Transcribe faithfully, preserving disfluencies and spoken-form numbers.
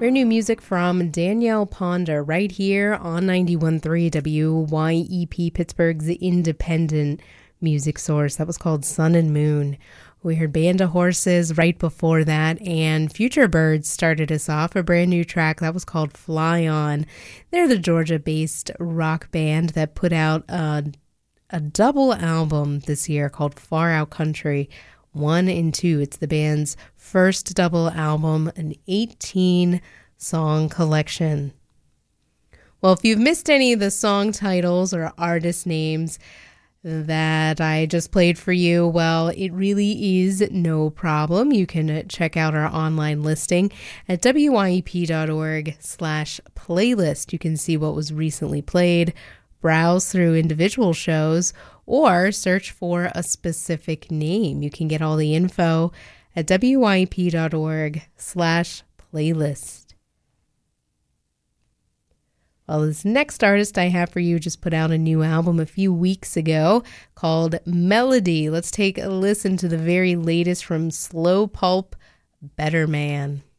Brand new music from Danielle Ponder right here on ninety-one point three W Y E P, Pittsburgh's independent music source. That was called Sun and Moon. We heard Band of Horses right before that, and Future Birds started us off, a brand new track that was called Fly On. They're the Georgia-based rock band that put out a, a double album this year called Far Out Country one and two. It's the band's first double album, an eighteen-song collection. Well, if you've missed any of the song titles or artist names that I just played for you, well, it really is no problem. You can check out our online listing at W Y E P dot org slash playlist. You can see what was recently played, browse through individual shows, or search for a specific name. You can get all the info at W Y E P dot org slash playlist. Well, this next artist I have for you just put out a new album a few weeks ago called Melody. Let's take a listen to the very latest from Slow Pulp, Better Man.